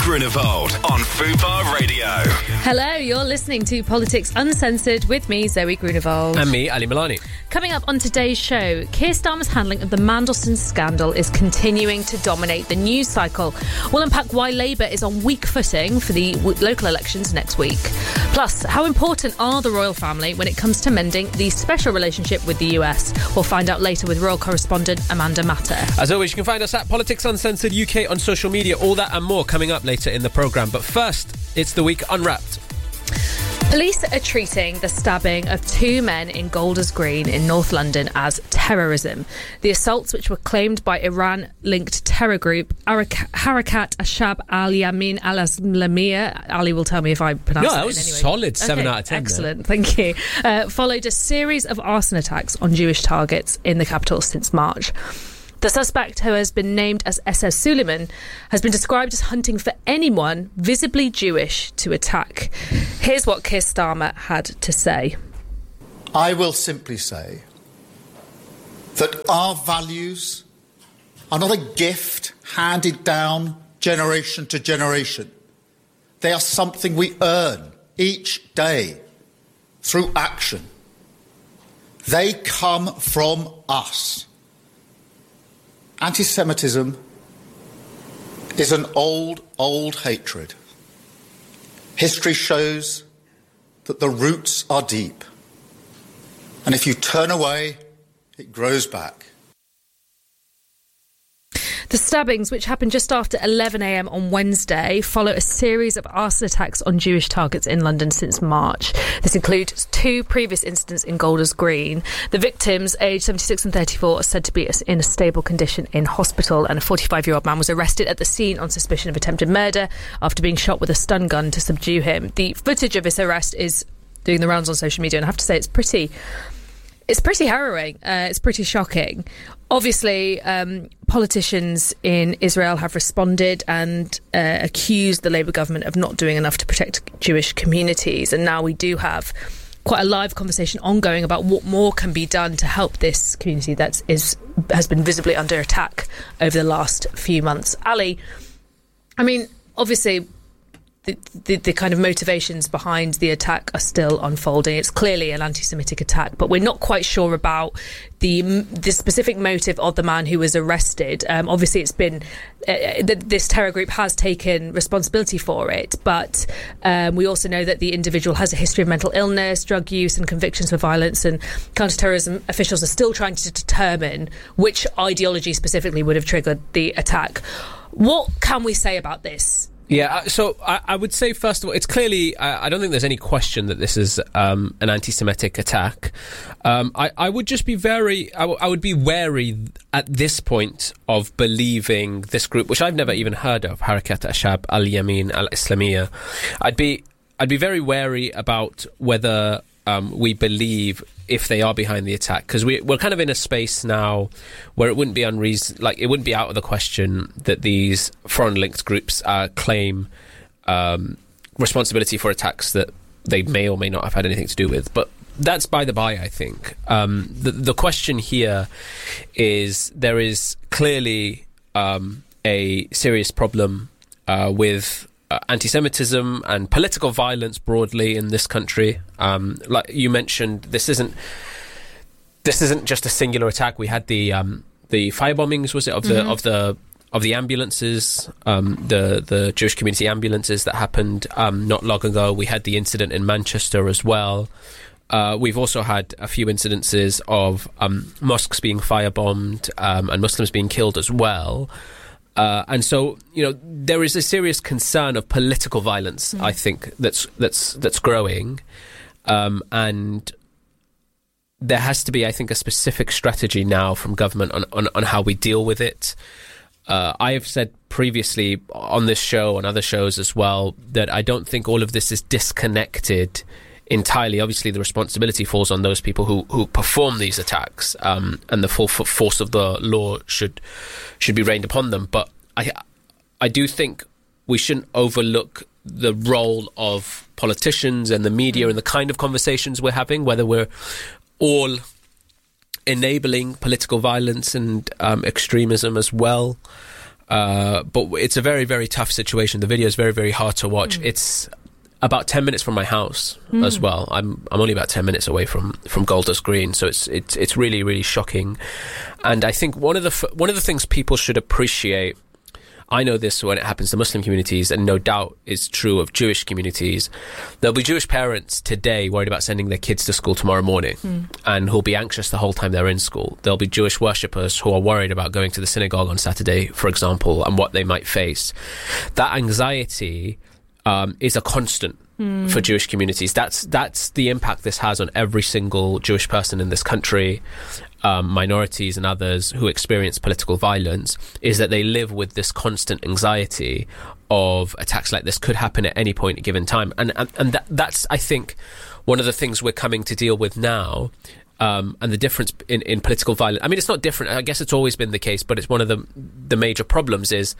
Grunewald on Fubar Radio. Hello, you're listening to Politics Uncensored with me, Zoe Grunewald. And me, Ali Milani. Coming up on today's show, Keir Starmer's handling of the Mandelson scandal is continuing to dominate the news cycle. We'll unpack why Labour is on weak footing for the local elections next week. Plus, how important are the royal family when it comes to mending the special relationship with the US? We'll find out later with royal correspondent Amanda Matter. As always, you can find us at Politics Uncensored UK on social media. All that and more coming up later in the programme. But first, it's the Week Unwrapped. Police are treating the stabbing of two men in Golders Green in North London as terrorism. The assaults, which were claimed by Iran-linked terror group Harakat Ashab al-Yamin al-Islamiyah, Ali will tell me if I pronounce it. No, that was anyway. solid. 7 out of 10. Excellent, thank you. Followed a series of arson attacks on Jewish targets in the capital since March. The suspect, who has been named as SS Suleiman, has been described as hunting for anyone visibly Jewish to attack. Here's what Keir Starmer had to say. I will simply say that our values are not a gift handed down generation to generation. They are something we earn each day through action. They come from us. Anti-Semitism is an old hatred. History shows that the roots are deep. And if you turn away, it grows back. The stabbings, which happened just after 11 a.m. on Wednesday, follow a series of arson attacks on Jewish targets in London since March. This includes two previous incidents in Golders Green. The victims, aged 76 and 34, are said to be in a stable condition in hospital, and a 45-year-old man was arrested at the scene on suspicion of attempted murder after being shot with a stun gun to subdue him. The footage of this arrest is doing the rounds on social media, and I have to say it's pretty harrowing. It's pretty shocking. Obviously, politicians in Israel have responded and accused the Labour government of not doing enough to protect Jewish communities. And now we do have quite a live conversation ongoing about what more can be done to help this community that has been visibly under attack over the last few months. Ali, I mean, obviously, the kind of motivations behind the attack are still unfolding. It's clearly an anti-Semitic attack, but we're not quite sure about the specific motive of the man who was arrested. Obviously, it's been this terror group has taken responsibility for it, but we also know that the individual has a history of mental illness, drug use, and convictions for violence. And counter-terrorism officials are still trying to determine which ideology specifically would have triggered the attack. What can we say about this? Yeah, so I would say, first of all, it's clearly, I don't think there's any question that this is an anti-Semitic attack. I would just be I would be wary at this point of believing this group, which I've never even heard of, Harakat Ashab al-Yamin al-Islamiyah. I'd be very wary about whether we believe if they are behind the attack, because we're kind of in a space now where it wouldn't be it wouldn't be out of the question that these foreign-linked groups claim responsibility for attacks that they may or may not have had anything to do with. But that's by the by, I think. The question here is there is clearly a serious problem with anti-Semitism and political violence broadly in this country. Like you mentioned, this isn't just a singular attack. We had the fire bombings, was it, of the ambulances, the Jewish community ambulances that happened not long ago. We had the incident in Manchester as well. We've also had a few incidences of mosques being firebombed and Muslims being killed as well. And so, there is a serious concern of political violence, I think, that's growing. And there has to be, I think, a specific strategy now from government on how we deal with it. I have said previously on this show, on other shows as well, that I don't think all of this is disconnected entirely. Obviously, the responsibility falls on those people who perform these attacks, and the full force of the law should be rained upon them. But I do think we shouldn't overlook the role of politicians and the media and the kind of conversations we're having, whether we're all enabling political violence and extremism as well. But it's a very, very tough situation. The video is very, very hard to watch. It's about 10 minutes from my house as well. I'm only about 10 minutes away from Golders Green, so it's really, really shocking. And I think one of the things people should appreciate, I know this when it happens to Muslim communities, and no doubt is true of Jewish communities. There'll be Jewish parents today worried about sending their kids to school tomorrow morning and who'll be anxious the whole time they're in school. There'll be Jewish worshippers who are worried about going to the synagogue on Saturday, for example, and what they might face. That anxiety is a constant for Jewish communities. That's the impact this has on every single Jewish person in this country. Minorities and others who experience political violence, is that they live with this constant anxiety of attacks like this could happen at any point at a given time. And that's, I think, one of the things we're coming to deal with now. And the difference in political violence, I mean, it's not different. I guess it's always been the case, but it's one of the major problems is,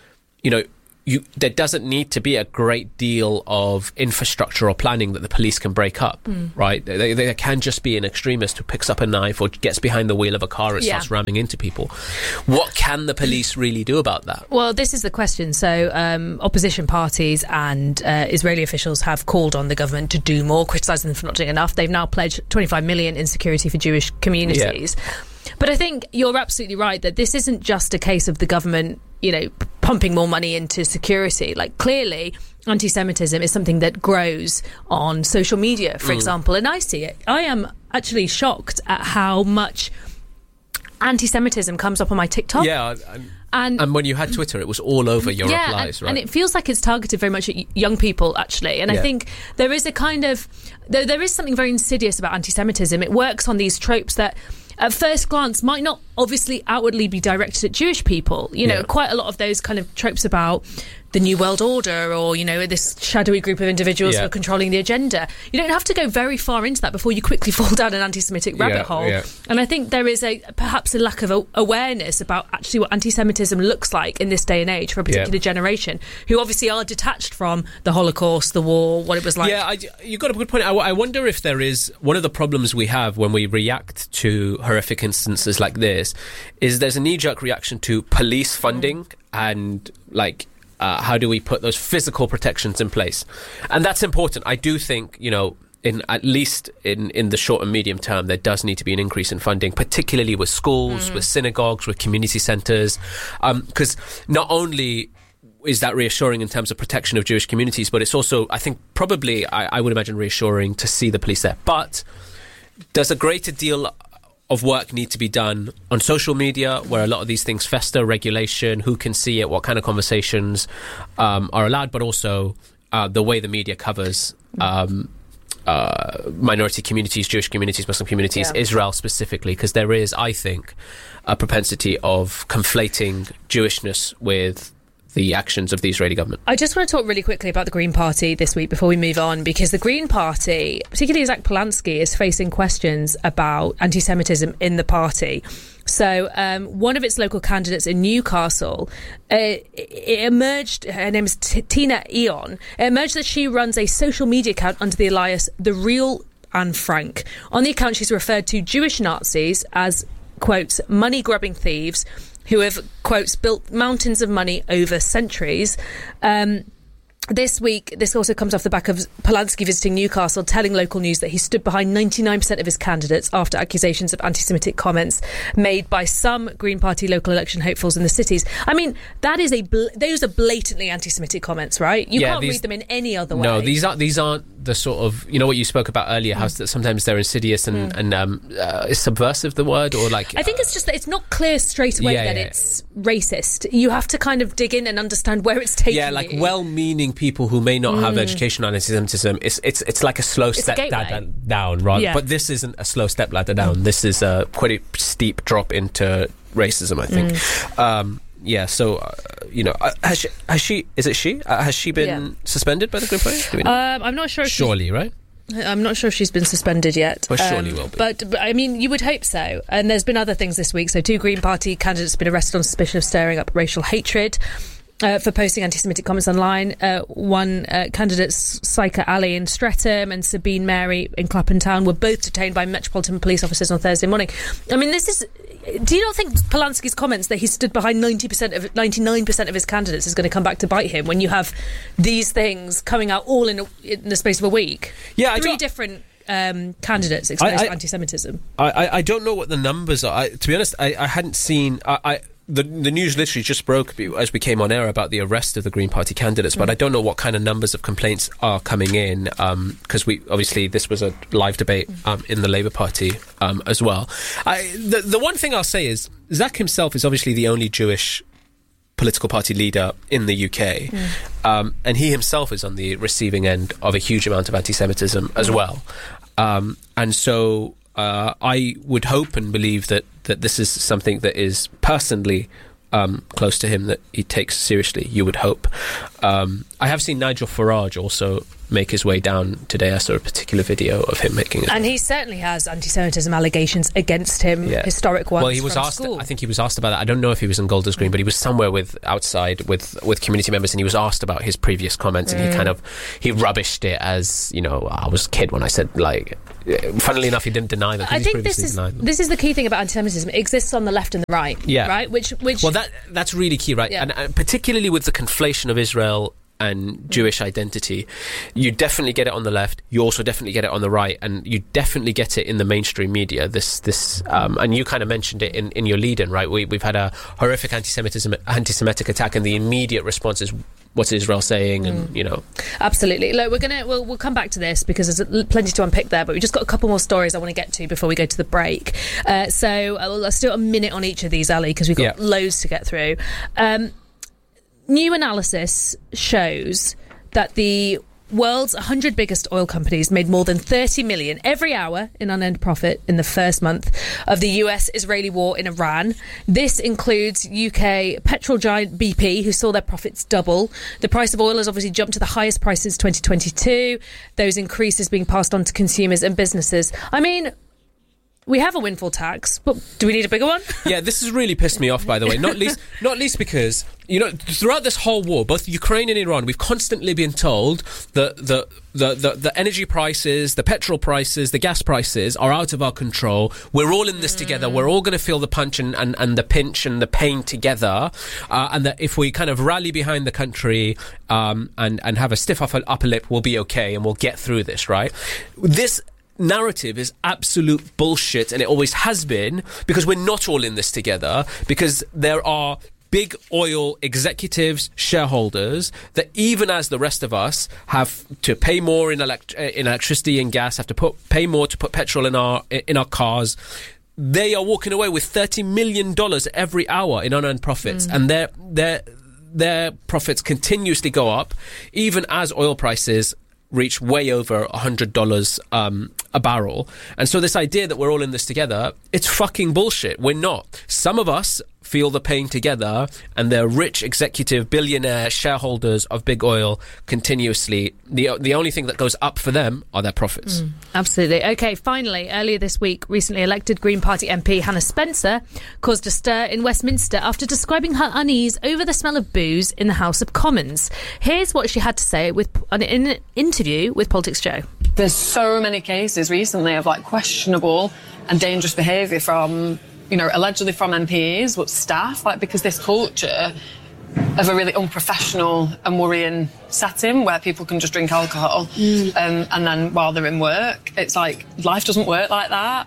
there doesn't need to be a great deal of infrastructure or planning that the police can break up, right? There can just be an extremist who picks up a knife or gets behind the wheel of a car and starts ramming into people. What can the police really do about that? Well, this is the question. So opposition parties and Israeli officials have called on the government to do more, criticising them for not doing enough. They've now pledged 25 million in security for Jewish communities. Yeah. But I think you're absolutely right that this isn't just a case of the government, pumping more money into security. Like, clearly, anti-Semitism is something that grows on social media, for example, and I see it. I am actually shocked at how much anti-Semitism comes up on my TikTok. Yeah, and when you had Twitter, it was all over your replies, right? And it feels like it's targeted very much at young people, actually. And I think there is a kind of... There is something very insidious about anti-Semitism. It works on these tropes that, at first glance, might not obviously outwardly be directed at Jewish people. Quite a lot of those kind of tropes about the New World Order or, this shadowy group of individuals who are controlling the agenda. You don't have to go very far into that before you quickly fall down an anti-Semitic rabbit hole. Yeah. And I think there is perhaps a lack of awareness about actually what anti-Semitism looks like in this day and age for a particular generation who obviously are detached from the Holocaust, the war, what it was like. Yeah, you got a good point. I wonder if there is... One of the problems we have when we react to horrific instances like this is there's a knee-jerk reaction to police funding and, how do we put those physical protections in place? And that's important. I do think, at least in the short and medium term, there does need to be an increase in funding, particularly with schools, with synagogues, with community centres. Because not only is that reassuring in terms of protection of Jewish communities, but it's also, I think, probably, I would imagine, reassuring to see the police there. But there's a greater deal of work need to be done on social media, where a lot of these things fester, regulation, who can see it, what kind of conversations are allowed, but also the way the media covers minority communities, Jewish communities, Muslim communities, Israel specifically, because there is, I think, a propensity of conflating Jewishness with the actions of the Israeli government. I just want to talk really quickly about the Green Party this week before we move on, because the Green Party, particularly Zach Polanski, is facing questions about anti-Semitism in the party. So one of its local candidates in Newcastle, it emerged, her name is Tina Eon, it emerged that she runs a social media account under the alias The Real Anne Frank. On the account, she's referred to Jewish Nazis as, quotes, money-grubbing thieves who have, quotes, built mountains of money over centuries. This week, this also comes off the back of Polanski visiting Newcastle, telling local news that he stood behind 99% of his candidates after accusations of anti-Semitic comments made by some Green Party local election hopefuls in the cities. I mean, that is those are blatantly anti-Semitic comments, right? You can't read them in any other way. No, these aren't the sort of, what you spoke about earlier, how sometimes they're insidious and is subversive the word, or like... I think it's just that it's not clear straight away that it's racist. You have to kind of dig in and understand where it's taking you. Yeah, like well-meaning people who may not have education on anti-Semitism, it's like a slow step down, right? Yeah. But this isn't a slow step ladder down. This is quite a steep drop into racism, I think. Has she been suspended by the Green Party? I'm not sure. Surely, right? I'm not sure if she's been suspended yet. Well, surely will be. But I mean, you would hope so. And there's been other things this week. So 2 Green Party candidates have been arrested on suspicion of stirring up racial hatred. for posting anti-Semitic comments online. One candidates, Saika Ali in Streatham and Sabine Mary in Clapham Town, were both detained by Metropolitan Police officers on Thursday morning. I mean, this is... Do you not think Polanski's comments that he stood behind 99% of his candidates is going to come back to bite him when you have these things coming out all in the space of a week? Yeah, Three different candidates exposed to anti-Semitism. I don't know what the numbers are. To be honest, I hadn't seen... The news literally just broke as we came on air about the arrest of the Green Party candidates, but I don't know what kind of numbers of complaints are coming in, because obviously this was a live debate in the Labour Party as well. The one thing I'll say is Zach himself is obviously the only Jewish political party leader in the UK, and he himself is on the receiving end of a huge amount of anti-Semitism as well. And so I would hope and believe that this is something that is personally close to him, that he takes seriously, you would hope. I have seen Nigel Farage also make his way down today. I saw a particular video of him making it. And he certainly has anti-Semitism allegations against him, historic ones. Well, he was asked. School. I think he was asked about that. I don't know if he was in Golders Green, but he was somewhere outside with community members, and he was asked about his previous comments, and he rubbished it as, I was a kid when I said, like. Funnily enough, he didn't deny them. I think this is the key thing about anti-Semitism. It exists on the left and the right. Yeah. Right. Which well, that's really key, right? Yeah. And particularly with the conflation of Israel and Jewish identity, you definitely get it on the left. You also definitely get it on the right, and you definitely get it in the mainstream media. And you kind of mentioned it in your lead-in, right? We've had a horrific anti-Semitic attack, and the immediate response is, what's Israel saying? And absolutely. Look, we'll come back to this because there's plenty to unpick there, but we've just got a couple more stories I want to get to before we go to the break. So let's do a minute on each of these, Ali, because we've got loads to get through. New analysis shows that the world's 100 biggest oil companies made more than 30 million every hour in unearned profit in the first month of the US-Israeli war in Iran. This includes UK petrol giant BP, who saw their profits double. The price of oil has obviously jumped to the highest price since 2022. Those increases being passed on to consumers and businesses. I mean, we have a windfall tax, but do we need a bigger one? Yeah, this has really pissed me off, by the way. Not least because, throughout this whole war, both Ukraine and Iran, we've constantly been told that the energy prices, the petrol prices, the gas prices are out of our control. We're all in this together. We're all going to feel the punch and the pinch and the pain together. And that if we kind of rally behind the country and have a stiff upper lip, we'll be okay and we'll get through this, right? This narrative is absolute bullshit, and it always has been, because we're not all in this together, because there are big oil executives, shareholders, that even as the rest of us have to pay more in electricity and gas, have to pay more to put petrol in our cars. They are walking away with $30 million every hour in unearned profits, and their profits continuously go up, even as oil prices reach way over $100 a barrel. And so this idea that we're all in this together, it's fucking bullshit. We're not. Some of us feel the pain together, and they're rich executive billionaire shareholders of big oil continuously. The only thing that goes up for them are their profits. Absolutely. Okay, finally, earlier this week, recently elected Green Party MP Hannah Spencer caused a stir in Westminster after describing her unease over the smell of booze in the House of Commons. Here's what she had to say in an interview with Politics Joe. There's so many cases recently of questionable and dangerous behaviour from, allegedly from MPs, but staff, because this culture of a really unprofessional and worrying setting where people can just drink alcohol and then while they're in work, it's life doesn't work like that.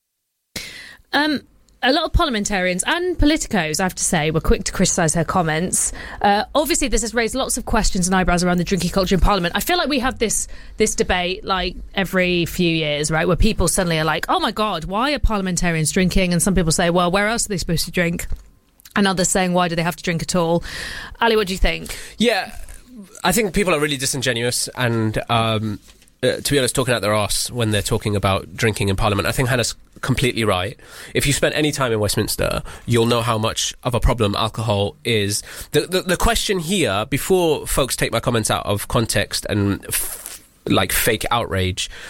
A lot of parliamentarians and politicos, I have to say, were quick to criticise her comments. Obviously, this has raised lots of questions and eyebrows around the drinking culture in Parliament. I feel like we have this debate every few years, right, where people suddenly are like, oh my God, why are parliamentarians drinking? And some people say, well, where else are they supposed to drink? And others saying, why do they have to drink at all? Ali, what do you think? Yeah, I think people are really disingenuous and... to be honest, talking out their arse when they're talking about drinking in Parliament. I think Hannah's completely right. If you spent any time in Westminster, you'll know how much of a problem alcohol is. The question here, before folks take my comments out of context and fake outrage,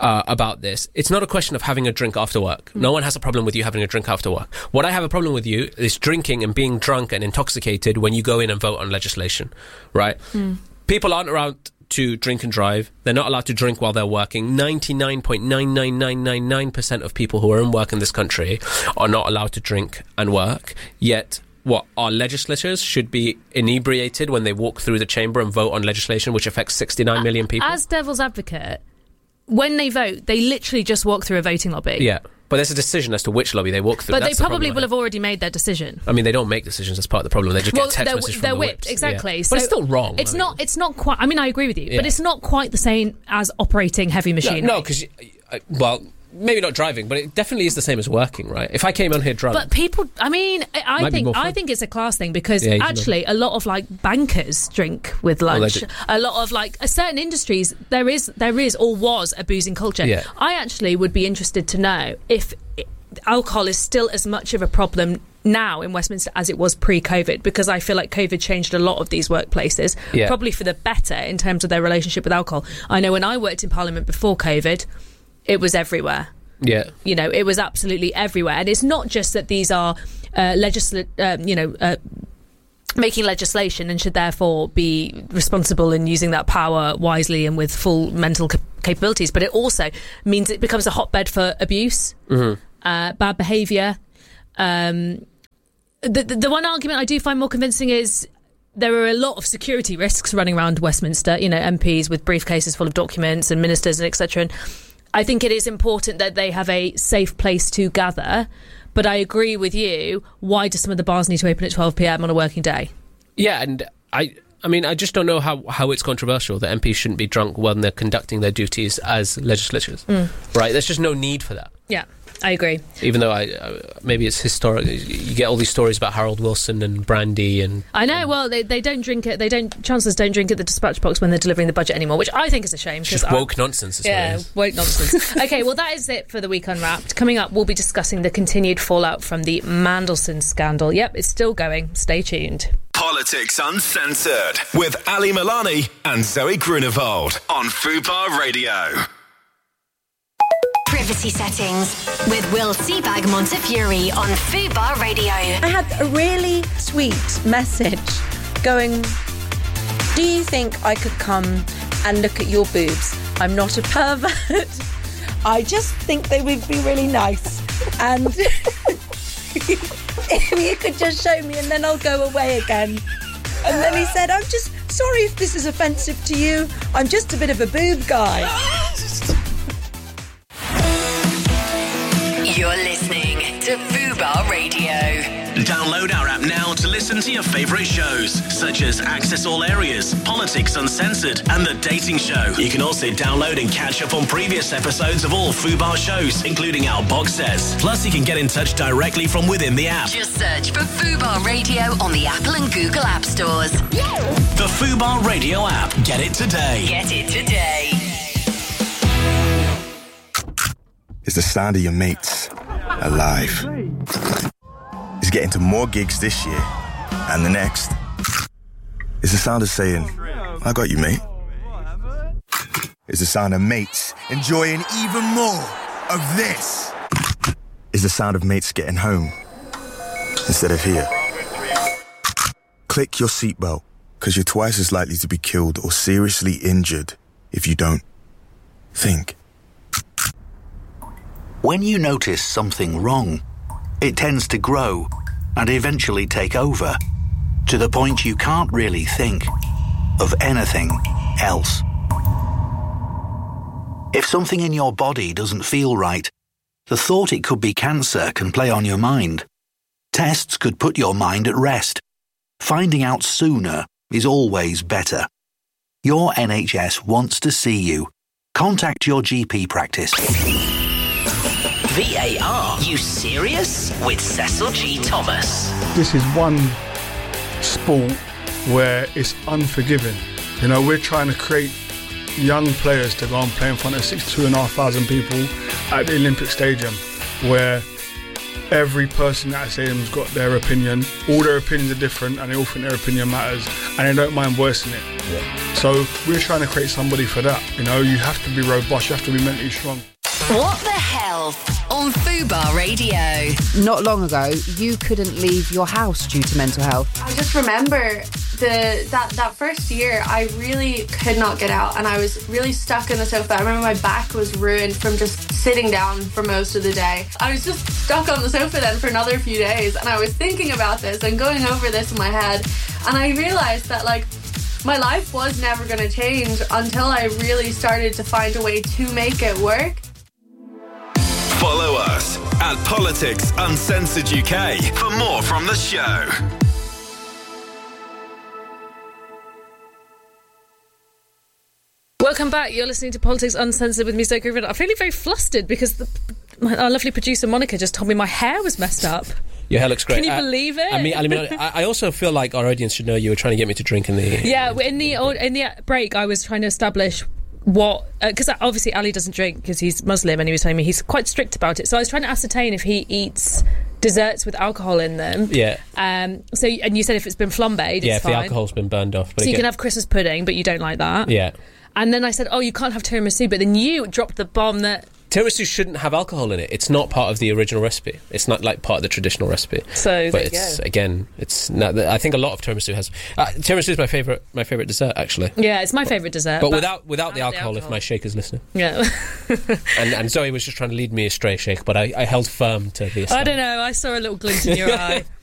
about this. It's not a question of having a drink after work. No one has a problem with you having a drink after work. What I have a problem with you is drinking and being drunk and intoxicated when you go in and vote on legislation, right? People aren't allowed to drink and drive. They're not allowed to drink while they're working. 99.99999% of people who are in work in this country are not allowed to drink and work. Yet, our legislators should be inebriated when they walk through the chamber and vote on legislation which affects 69 million people? As devil's advocate, when they vote, they literally just walk through a voting lobby. Yeah. But there's a decision as to which lobby they walk through. But they probably will have already made their decision. I mean, they don't make decisions as part of the problem. They just get text messages from they're the whipped, whips. exactly. Yeah. So but it's still wrong. It's not quite... I mean, I agree with you, but it's not quite the same as operating heavy machinery. No, because... maybe not driving, but it definitely is the same as working, right? If I came on here drunk... But people... I mean, I think it's a class thing because actually a lot of, bankers drink with lunch. A lot of, certain industries, there is or was a boozing culture. Yeah. I actually would be interested to know if alcohol is still as much of a problem now in Westminster as it was pre-COVID, because I feel like COVID changed a lot of these workplaces, probably for the better in terms of their relationship with alcohol. I know when I worked in Parliament before COVID, it was everywhere. Yeah. It was absolutely everywhere. And it's not just that these are making legislation and should therefore be responsible in using that power wisely and with full mental capabilities, but it also means it becomes a hotbed for abuse, bad behaviour. The one argument I do find more convincing is there are a lot of security risks running around Westminster, MPs with briefcases full of documents and ministers and etc. And I think it is important that they have a safe place to gather. But I agree with you. Why do some of the bars need to open at 12 p.m. on a working day? Yeah, and I mean, I just don't know how it's controversial that MPs shouldn't be drunk when they're conducting their duties as legislators. Right? There's just no need for that. Yeah, I agree. Even though maybe it's historic. You get all these stories about Harold Wilson and brandy and... I know, well, they don't drink it. Chancellors don't drink at the dispatch box when they're delivering the budget anymore, which I think is a shame. It's just woke nonsense. Is what it is. Woke nonsense. Okay, well, that is it for the Week Unwrapped. Coming up, we'll be discussing the continued fallout from the Mandelson scandal. Yep, it's still going. Stay tuned. Politics Uncensored with Ali Milani and Zoe Grunewald on Fubar Radio. Privacy settings with Will Seabag Montefiore on Fubar Radio. I had a really sweet message going, do you think I could come and look at your boobs? I'm not a pervert. I just think they would be really nice. And if you could just show me and then I'll go away again. And then he said, I'm just sorry if this is offensive to you. I'm just a bit of a boob guy. You're listening to Fubar Radio. Download our app now to listen to your favourite shows, such as Access All Areas, Politics Uncensored, and The Dating Show. You can also download and catch up on previous episodes of all Fubar shows, including our box sets. Plus, you can get in touch directly from within the app. Just search for Fubar Radio on the Apple and Google App Stores. The Fubar Radio app. Get it today. Get it today. It's the sound of your mates alive. It's getting to more gigs this year and the next. It's the sound of saying, I got you, mate. It's the sound of mates enjoying even more of this. It's the sound of mates getting home instead of here. Click your seatbelt, because you're twice as likely to be killed or seriously injured if you don't. Think. When you notice something wrong, it tends to grow and eventually take over, to the point you can't really think of anything else. If something in your body doesn't feel right, the thought it could be cancer can play on your mind. Tests could put your mind at rest. Finding out sooner is always better. Your NHS wants to see you. Contact your GP practice. VAR, you serious? With Cecil G. Thomas. This is one sport where it's unforgiving. We're trying to create young players to go and play in front of 62,500 people at the Olympic Stadium, where every person at SAM's got their opinion. All their opinions are different, and they all think their opinion matters, and they don't mind voicing it. Yeah. So we're trying to create somebody for that. You know, you have to be robust, you have to be mentally strong. What the Health on Fubar Radio. Not long ago, you couldn't leave your house due to mental health. I just remember that first year, I really could not get out, and I was really stuck in the sofa. I remember my back was ruined from just sitting down for most of the day. I was just stuck on the sofa then for another few days, and I was thinking about this and going over this in my head, and I realised that, like, my life was never going to change until I really started to find a way to make it work. Follow us at Politics Uncensored UK for more from the show. Welcome back. You're listening to Politics Uncensored with me, Zoe Griffin. I'm feeling very flustered because our lovely producer Monica just told me my hair was messed up. Your hair looks great. Can you believe it? I also feel like our audience should know you were trying to get me to drink in the... Yeah, in the break, I was trying to establish what... Because obviously Ali doesn't drink because he's Muslim, and he was telling me he's quite strict about it. So I was trying to ascertain if he eats desserts with alcohol in them. Yeah. And you said if it's been flambéed, yeah, it's fine. if the alcohol's been burned off. So you can have Christmas pudding, but you don't like that. Yeah. And then I said, oh, you can't have tiramisu, but then you dropped the bomb that... Tiramisu shouldn't have alcohol in it. It's not part of the original recipe. It's not like part of the traditional recipe. So, but it's not, I think a lot of tiramisu has... tiramisu is my favourite dessert, actually. Yeah, it's my favourite dessert. But without the alcohol, if my shaker's listening. Yeah. and Zoe was just trying to lead me astray, Shake, but I held firm to the... I don't know, I saw a little glint in your eye.